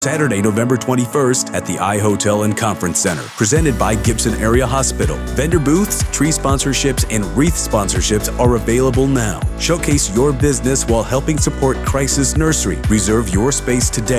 Saturday, November 21st at the iHotel and Conference Center, presented by Gibson Area Hospital. Vendor booths, tree sponsorships, and wreath sponsorships are available now. Showcase your business while helping support Crisis Nursery. Reserve your space today